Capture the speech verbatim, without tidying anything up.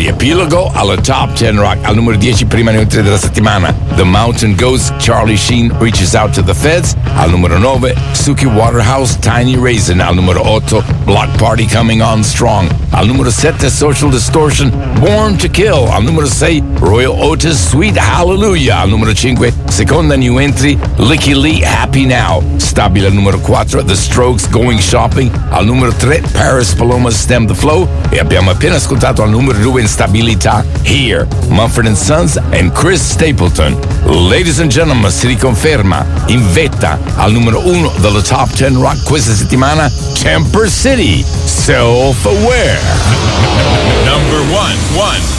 riepilogo alla Top dieci Rock. Al numero dieci, prima neutri della settimana, The Mountain Goes, Charlie Sheen Reaches Out to the Feds. Al numero nove, Suki Waterhouse, Tiny Raisin. Al numero otto, Block Party Coming On Strong. Al numero sette, Social Distortion, Born to Kill. Al numero sei, Royal Otis, Sweet Hallelujah. Al numero cinque, seconda new entry, Licky Lee, Happy Now. Stabile al numero quattro, The Strokes, Going Shopping. Al numero tre, Paris Paloma, Stem the Flow. E abbiamo appena ascoltato al numero due in stabilità, Here, Mumford and Sons and Chris Stapleton. Ladies and gentlemen, si riconferma in vetta al numero uno della Top dieci Rock questa settimana, Temper City, Self-Aware. Number one, one.